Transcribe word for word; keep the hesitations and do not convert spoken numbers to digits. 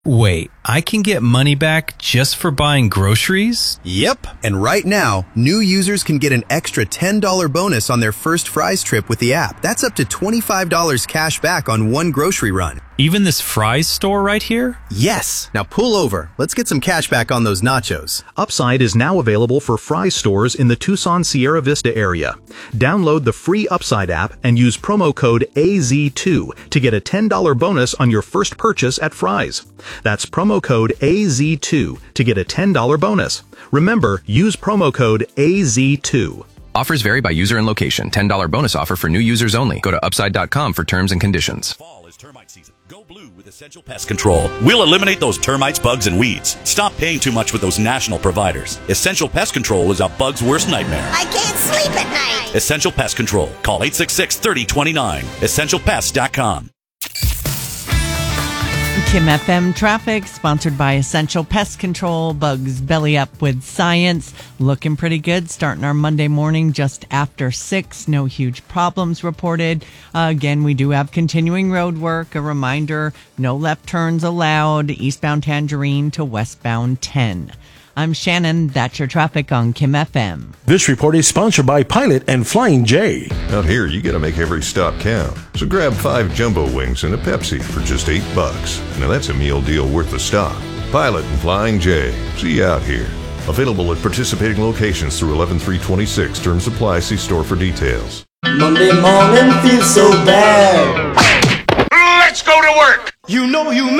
Wait, I can get money back just for buying groceries? Yep. And right now, new users can get an extra ten dollars bonus on their first Fry's trip with the app. That's up to twenty-five dollars cash back on one grocery run. Even this Fry's store right here? Yes. Now pull over. Let's get some cash back on those nachos. Upside is now available for Fry's stores in the Tucson Sierra Vista area. Download the free Upside app and use promo code A Z two to get a ten dollars bonus on your first purchase at Fry's. That's promo code A Z two to get a ten dollars bonus. Remember, use promo code A Z two. Offers vary by user and location. ten dollars bonus offer for new users only. Go to upside dot com for terms and conditions. Fall is termite season. Go blue with Essential Pest Control. We'll eliminate those termites, bugs, and weeds. Stop paying too much with those national providers. Essential Pest Control is a bug's worst nightmare. I can't sleep at night. Essential Pest Control. Call eight six six, three oh two nine. essential pest dot com. Kim F M traffic, sponsored by Essential Pest Control. Bugs belly up with science. Looking pretty good. Starting our Monday morning just after six. No huge problems reported. Uh, again, we do have continuing road work. A reminder, no left turns allowed. Eastbound Tangerine to westbound ten. I'm Shannon. That's your traffic on Kim F M. This report is sponsored by Pilot and Flying J. Out here, you gotta make every stop count. So grab five jumbo wings and a Pepsi for just eight bucks. Now that's a meal deal worth the stop. Pilot and Flying J. See you out here. Available at participating locations through eleven three twenty-six. Terms apply. See store for details. Monday morning feels so bad. Let's go to work. You know you